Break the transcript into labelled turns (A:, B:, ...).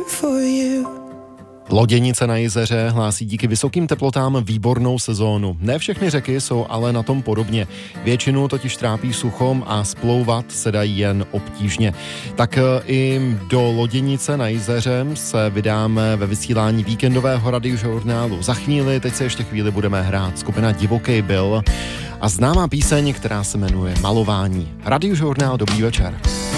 A: for you.
B: Loděnice na Jizeře hlásí díky vysokým teplotám výbornou sezónu. Ne všechny řeky jsou ale na tom podobně. Většinu totiž trápí suchom a splouvat se dají jen obtížně. Tak i do Loděnice na Jizeře se vydáme ve vysílání víkendového radiožurnálu. Za chvíli, teď se ještě chvíli budeme hrát skupina Divokej byl a známá píseň, která se jmenuje Malování. Radiožurnál, dobrý večer.